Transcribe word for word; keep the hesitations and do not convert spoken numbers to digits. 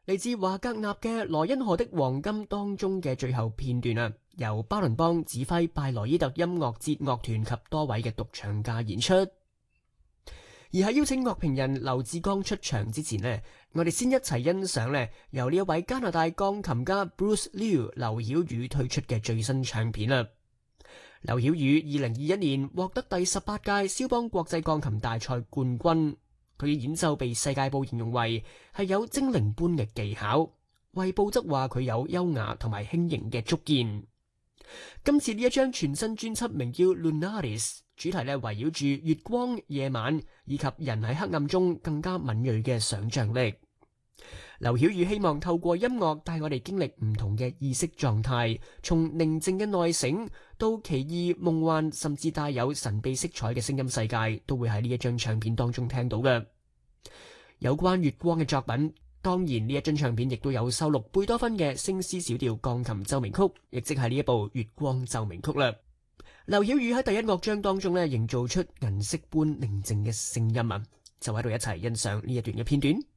嚟自華格納嘅《萊茵河的黃金》當中嘅最後片段啊，由巴倫邦指揮拜萊伊特音樂節樂團及多位嘅獨唱家演出。而喺邀請樂評人劉志剛出場之前呢，我哋先一齊欣賞呢由呢一位加拿大鋼琴家 Bruce Liu 劉曉宇推出嘅最新唱片啦。劉曉宇二零二一年獲得第十八屆肖邦國際鋼琴大賽冠軍。佢嘅演奏被世界報形容為係有精靈般嘅技巧，衛報則話佢有優雅同埋輕盈嘅觸鍵。今次呢一張全新專輯名叫 Lunaris， 主題咧圍繞住月光、夜晚以及人喺黑暗中更加敏銳嘅想象力。劉曉宇希望透過音樂帶我哋經歷唔同嘅意識狀態，從寧靜嘅內省到奇異夢幻，甚至帶有神秘色彩嘅聲音世界，都會喺呢一張唱片當中聽到嘅。有關月光嘅作品，當然呢一張唱片亦都有收錄貝多芬嘅升 C 小調鋼琴奏鳴曲，亦即係呢一部《月光奏鳴曲》啦。劉曉宇喺第一樂章當中咧，營造出銀色般寧靜嘅聲音啊，就喺度一齊欣賞呢一段嘅片段。